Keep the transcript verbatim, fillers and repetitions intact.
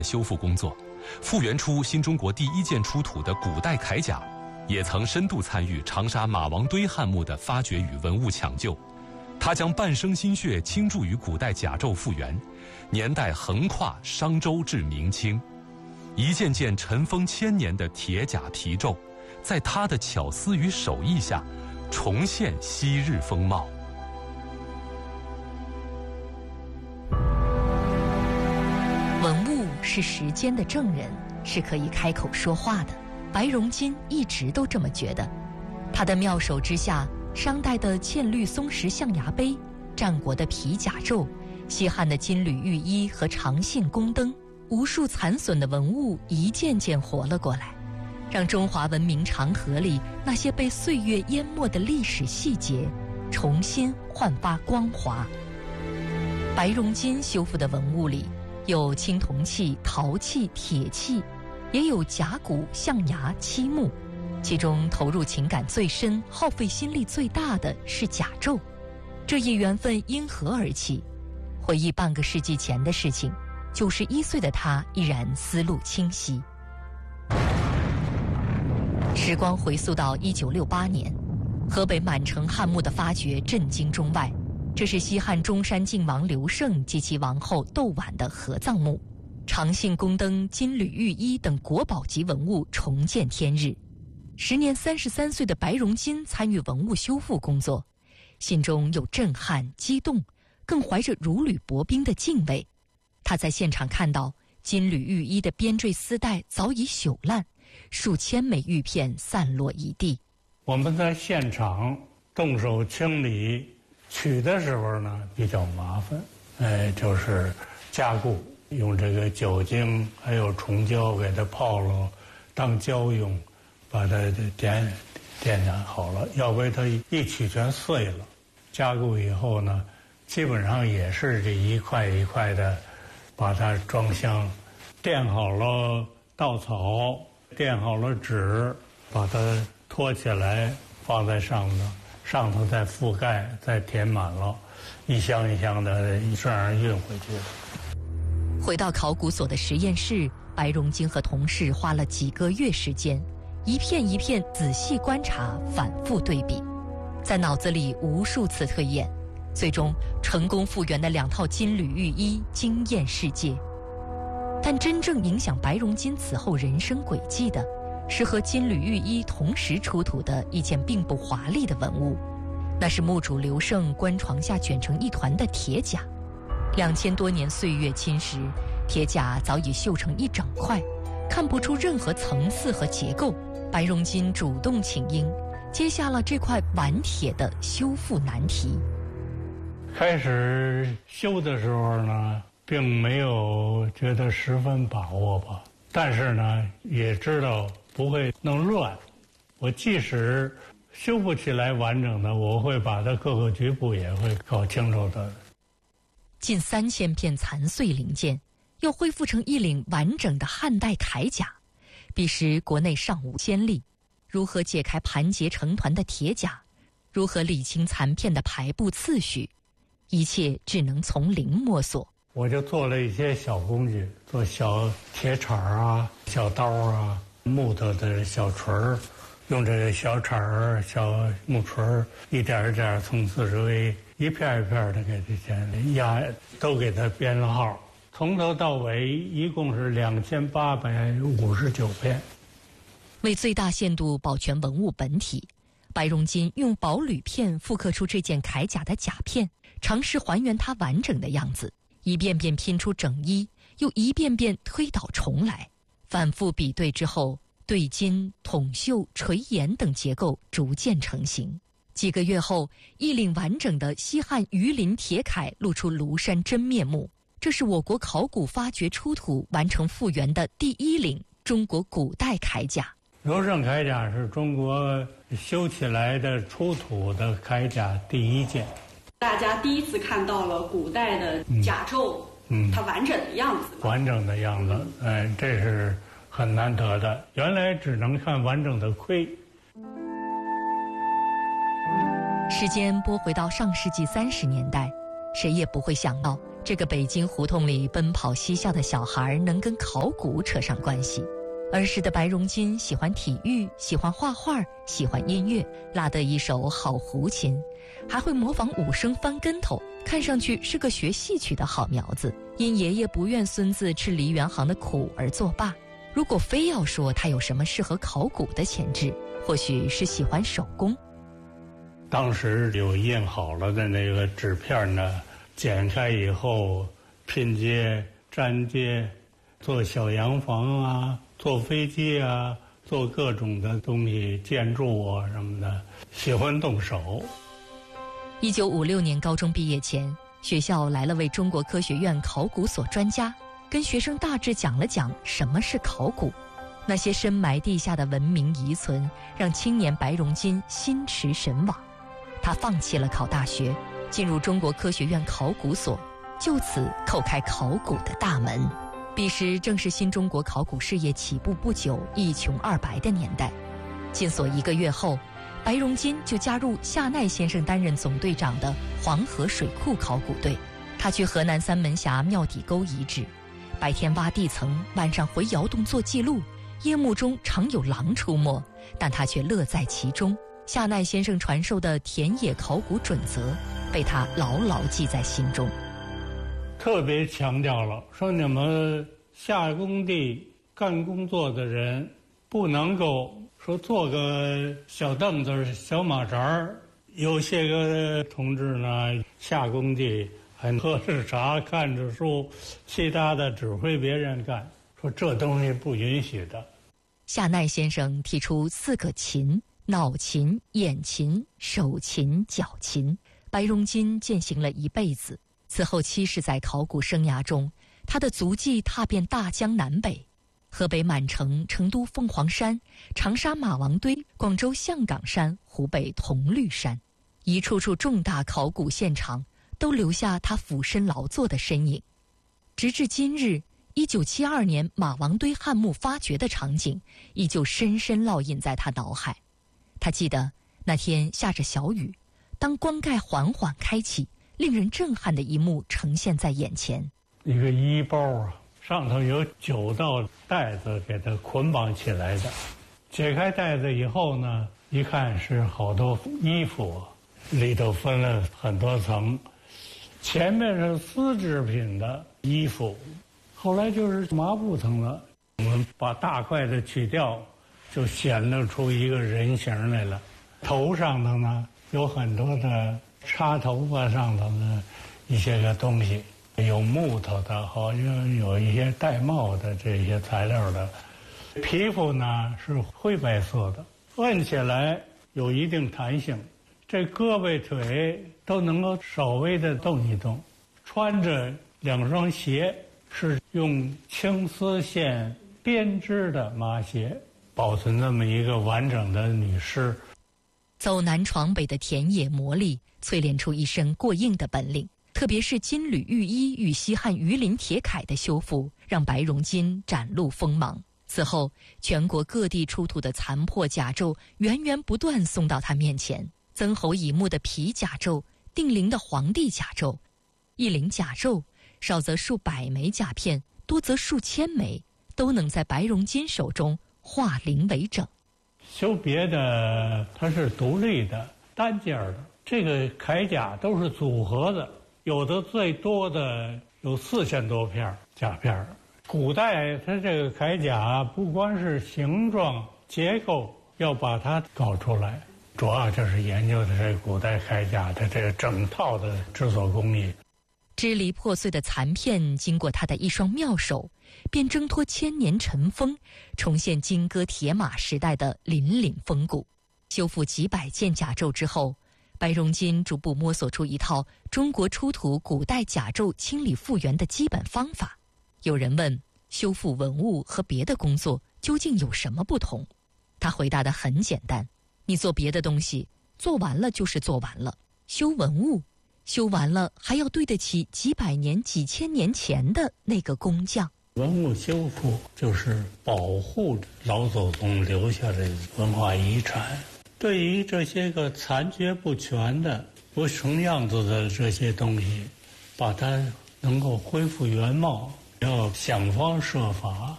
修复工作，复原出新中国第一件出土的古代铠甲，也曾深度参与长沙马王堆汉墓的发掘与文物抢救。他将半生心血倾注于古代甲胄复原，年代横跨商周至明清，一件件尘封千年的铁甲皮胄，在他的巧思与手艺下，重现昔日风貌。 文物是时间的证人，是可以开口说话的。白荣金一直都这么觉得。他的妙手之下，商代的嵌绿松石象牙杯，战国的皮甲胄，西汉的金缕玉衣和长信宫灯，无数残损的文物一件件活了过来，让中华文明长河里那些被岁月淹没的历史细节重新焕发光华。白荣金修复的文物里有青铜器、陶器、铁器，也有甲骨、象牙、漆木，其中投入情感最深、耗费心力最大的是甲胄。这一缘分因何而起？回忆半个世纪前的事情，九十一岁的他依然思路清晰。时光回溯到一九六八年，河北满城汉墓的发掘震惊中外。这是西汉中山靖王刘胜及其王后窦婉的合葬墓，长信宫灯、金缕玉衣等国宝级文物重见天日。时年三十三岁的白荣金参与文物修复工作，心中有震撼、激动，更怀着如履薄冰的敬畏。他在现场看到金缕玉衣的编缀丝带早已朽烂，数千枚玉片散落一地。 我们在现场动手清理取的时候呢，比较麻烦，哎，就是加固，用这个酒精还有虫胶给它泡了，当胶用，把它点点燃好了，要不然它一取全碎了。加固以后呢，基本上也是这一块一块的，把它装箱，垫好了稻草，垫好了纸，把它托起来放在上头。上头再覆盖，再填满了，一箱一箱的这样运回去了。 回到考古所的实验室，白荣金和同事花了几个月时间，一片一片仔细观察，反复对比，在脑子里无数次推演，最终成功复原的两套金缕玉衣惊艳世界。但真正影响白荣金此后人生轨迹的，是和金缕玉衣同时出土的一件并不华丽的文物，那是墓主刘胜棺床下卷成一团的铁甲。两千多年岁月侵蚀，铁甲早已锈成一整块，看不出任何层次和结构。白荣金主动请缨，接下了这块顽铁的修复难题。 开始修的时候呢，并没有觉得十分把握吧，但是呢，也知道不会弄乱，我即使修不起来完整的，我会把它各个局部也会搞清楚的。 近三千片残碎零件，要恢复成一领完整的汉代铠甲，彼时国内尚无先例。如何解开盘结成团的铁甲，如何理清残片的排布次序，一切只能从零摸索。 我就做了一些小工具，做小铁铲啊、小刀啊、木头的小锤儿，用这个小铲儿、小木锤儿，一点一点从四周围一片一片的给这些压，都给它编了号。从头到尾一共是两千八百五十九片。 为最大限度保全文物本体，白荣金用薄铝片复刻出这件铠甲的甲片，尝试还原它完整的样子，一遍遍拼出整衣，又一遍遍推倒重来。反复比对之后，对金、筒绣、垂檐等结构逐渐成型。几个月后，一领完整的西汉鱼鳞铁铠露出庐山真面目。这是我国考古发掘出土完成复原的第一领中国古代铠甲。 刘胜铠甲是中国修起来的出土的铠甲第一件。 大家第一次看到了古代的甲胄，嗯，它完整的样子。 完整的样子，哎，这是很难得的。原来只能看完整的盔。 时间拨回到上世纪三十年代，谁也不会想到， 这个北京胡同里奔跑嬉笑的小孩能跟考古扯上关系。儿时的白荣金喜欢体育，喜欢画画，喜欢音乐，拉得一手好胡琴，还会模仿武生翻跟头，看上去是个学戏曲的好苗子。因爷爷不愿孙子吃梨园行的苦而作罢。如果非要说他有什么适合考古的潜质，或许是喜欢手工。 当时有印好了的那个纸片呢，剪开以后拼接、粘接，做小洋房啊，做飞机啊，做各种的东西，建筑啊什么的，喜欢动手。 一九五六年高中毕业前，学校来了位中国科学院考古所专家，跟学生大致讲了讲什么是考古。那些深埋地下的文明遗存，让青年白荣金心驰神往。他放弃了考大学，进入中国科学院考古所，就此叩开考古的大门。彼时正是新中国考古事业起步不久、一穷二白的年代。进所一个月后，白荣金就加入夏奈先生担任总队长的黄河水库考古队。他去河南三门峡庙底沟遗址，白天挖地层，晚上回窑洞做记录。夜幕中常有狼出没，但他却乐在其中。夏奈先生传授的田野考古准则被他牢牢记在心中。 特别强调了，说你们下工地干工作的人，不能够说坐个小凳子、小马扎儿。有些个同志呢，下工地还喝着茶、看着书，其他的指挥别人干，说这东西不允许的。 夏奈先生提出四个勤：脑勤、眼勤、手勤、脚勤。白荣金践行了一辈子。此后七十载考古生涯中，他的足迹踏遍大江南北，河北满城、成都凤凰山、长沙马王堆、广州象岗山、湖北铜绿山，一处处重大考古现场都留下他俯身劳作的身影。直至今日，一九七二年马王堆汉墓发掘的场景依旧深深烙印在他脑海。他记得那天下着小雨，当棺盖缓缓开启，令人震撼的一幕呈现在眼前。 一个衣包啊，上头有九道带子给它捆绑起来的。解开带子以后呢，一看是好多衣服，里头分了很多层。前面是丝织品的衣服，后来就是麻布层了。我们把大块的取掉，就显露出一个人形来了。头上头呢有很多的插头发上头的一些个东西，有木头的，好像有一些带帽的这些材料的。皮肤呢是灰白色的，摁起来有一定弹性，这胳膊腿都能够稍微的动一动。穿着两双鞋是用青丝线编织的麻鞋，保存这么一个完整的女尸。 走南闯北的田野磨砺，淬炼出一身过硬的本领。特别是金缕玉衣与西汉鱼鳞铁铠的修复，让白荣金展露锋芒。此后，全国各地出土的残破甲胄源源不断送到他面前。曾侯乙墓的皮甲胄，定陵的黄帝甲胄，一陵甲胄少则数百枚甲片，多则数千枚，都能在白荣金手中化零为整。 修别的它是独立的、单件的，这个铠甲都是组合的，有的最多的有四千多片甲片。古代它这个铠甲不光是形状结构要把它搞出来，主要就是研究的这古代铠甲的这个整套的制作工艺。 支离破碎的残片经过他的一双妙手，便挣脱千年尘封，重现金戈铁马时代的凛凛风骨。修复几百件甲胄之后，白荣金逐步摸索出一套中国出土古代甲胄清理复原的基本方法。有人问，修复文物和别的工作究竟有什么不同？他回答得很简单，你做别的东西，做完了就是做完了。修文物，修完了还要对得起几百年、几千年前的那个工匠。 文物修复就是保护老祖宗留下的文化遗产。对于这些个残缺不全的、不成样子的这些东西，把它能够恢复原貌，要想方设法